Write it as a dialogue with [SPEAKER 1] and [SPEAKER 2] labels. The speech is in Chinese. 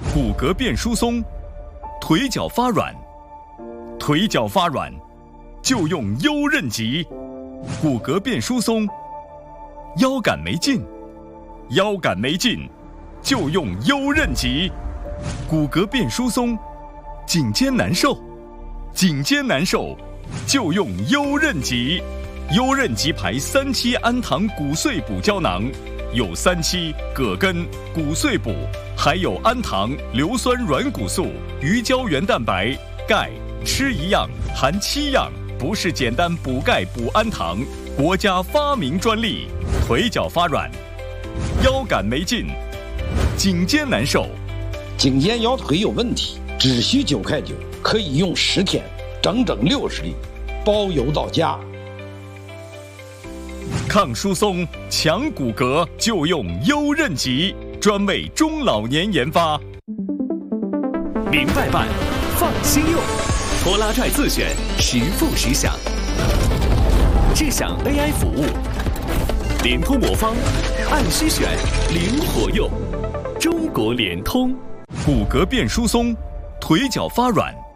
[SPEAKER 1] 骨骼变疏松，腿脚发软。腿脚发软，就用优韧脊。骨骼变疏松，腰杆没劲。腰杆没劲，就用优韧脊。骨骼变疏松，颈肩难受。颈肩难受，就用优韧脊。优韧脊牌3期氨糖骨碎补胶囊，有3期、葛根、骨碎补，还有氨糖、硫酸软骨素、鱼胶原蛋白、钙，吃一样含7样，不是简单补钙补氨糖，国家发明专利。腿脚发软，腰杆没劲，颈肩难受，
[SPEAKER 2] 颈肩腰腿有问题，只需9块9，可以用10天，整整60粒，包邮到家。
[SPEAKER 1] 抗疏松、强骨骼，就用优韧脊，专为中老年研发。
[SPEAKER 3] 明白办，放心用，拖拉拽自选，实付实享。智享 AI 服务，联通魔方，按需选，灵活用。中国联通。
[SPEAKER 1] 骨骼变疏松，腿脚发软，